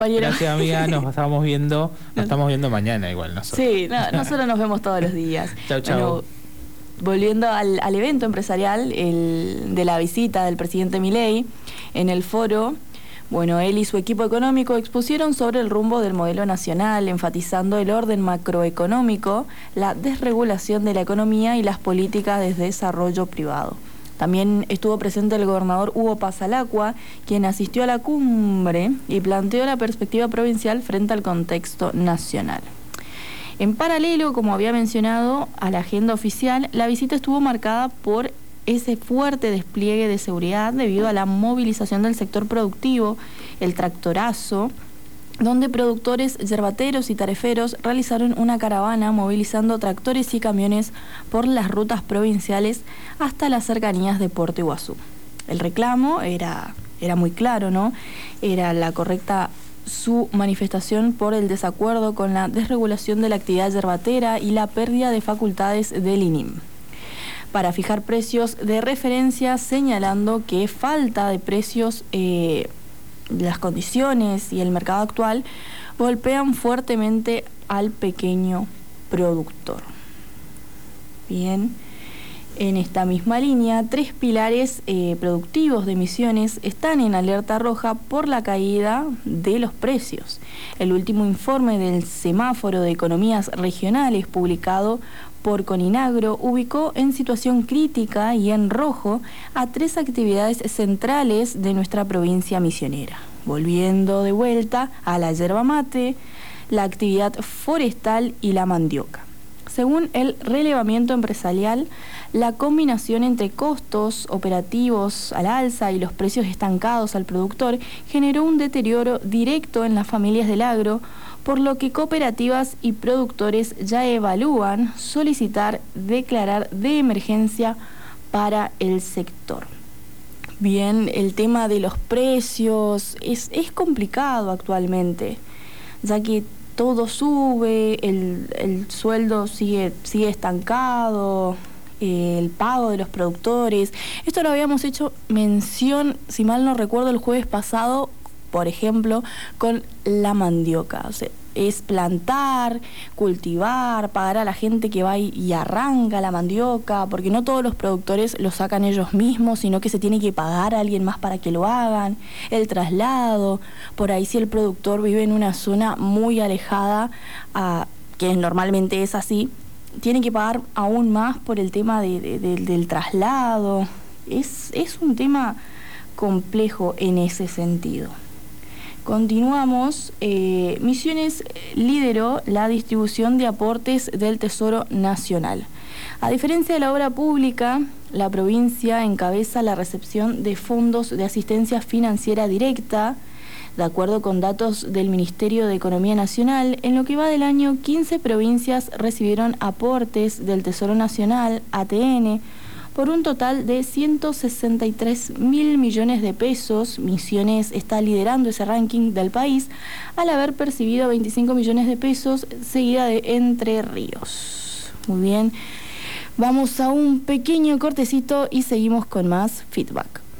Gracias, amiga, nos estamos viendo mañana igual nosotros. Sí, nosotros nos vemos todos los días. Chau, chau. Bueno, volviendo al evento empresarial, de la visita del presidente Milei en el foro, bueno, él y su equipo económico expusieron sobre el rumbo del modelo nacional, enfatizando el orden macroeconómico, la desregulación de la economía y las políticas de desarrollo privado. También estuvo presente el gobernador Hugo Pasalacqua, quien asistió a la cumbre y planteó la perspectiva provincial frente al contexto nacional. En paralelo, como había mencionado, a la agenda oficial, la visita estuvo marcada por ese fuerte despliegue de seguridad debido a la movilización del sector productivo, el tractorazo, donde productores, yerbateros y tareferos realizaron una caravana movilizando tractores y camiones por las rutas provinciales hasta las cercanías de Puerto Iguazú. El reclamo era muy claro, ¿no? Era la correcta su manifestación por el desacuerdo con la desregulación de la actividad yerbatera y la pérdida de facultades del INIM, para fijar precios de referencia, señalando que falta de precios, las condiciones y el mercado actual golpean fuertemente al pequeño productor. Bien, en esta misma línea, 3 pilares productivos de Misiones están en alerta roja por la caída de los precios. El último informe del Semáforo de Economías Regionales, publicado por Coninagro, ubicó en situación crítica y en rojo a 3 actividades centrales de nuestra provincia misionera, volviendo de vuelta a la yerba mate, la actividad forestal y la mandioca. Según el relevamiento empresarial, la combinación entre costos operativos al alza y los precios estancados al productor generó un deterioro directo en las familias del agro, por lo que cooperativas y productores ya evalúan solicitar declarar de emergencia para el sector. Bien, el tema de los precios es complicado actualmente, ya que todo sube, el sueldo sigue estancado, el pago de los productores. Esto lo habíamos hecho mención, si mal no recuerdo, el jueves pasado, por ejemplo, con la mandioca. O sea, es plantar, cultivar, pagar a la gente que va y arranca la mandioca, porque no todos los productores lo sacan ellos mismos, sino que se tiene que pagar a alguien más para que lo hagan, el traslado, por ahí si el productor vive en una zona muy alejada, que normalmente es así, tiene que pagar aún más por el tema del traslado. Es un tema complejo en ese sentido. Continuamos. Misiones lideró la distribución de aportes del Tesoro Nacional. A diferencia de la obra pública, la provincia encabeza la recepción de fondos de asistencia financiera directa. De acuerdo con datos del Ministerio de Economía Nacional, en lo que va del año, 15 provincias recibieron aportes del Tesoro Nacional, ATN, por un total de 163.000 millones de pesos. Misiones está liderando ese ranking del país al haber percibido 25 millones de pesos, seguida de Entre Ríos. Muy bien, vamos a un pequeño cortecito y seguimos con más feedback.